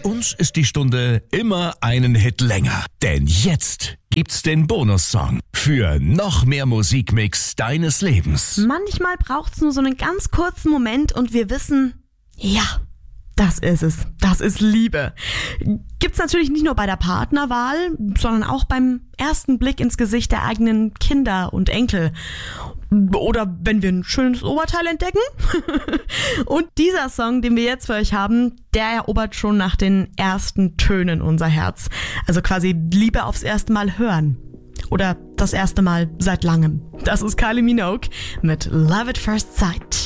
uns ist die Stunde immer einen Hit länger. Denn jetzt gibt's den Bonussong für noch mehr Musikmix deines Lebens. Manchmal braucht's nur so einen ganz kurzen Moment und wir wissen, ja, das ist es. Das ist Liebe. Gibt's natürlich nicht nur bei der Partnerwahl, sondern auch beim ersten Blick ins Gesicht der eigenen Kinder und Enkel. Oder wenn wir ein schönes Oberteil entdecken. Und dieser Song, den wir jetzt für euch haben, der erobert schon nach den ersten Tönen unser Herz. Also quasi Liebe aufs erste Mal hören. Oder das erste Mal seit langem. Das ist Kylie Minogue mit Love at First Sight.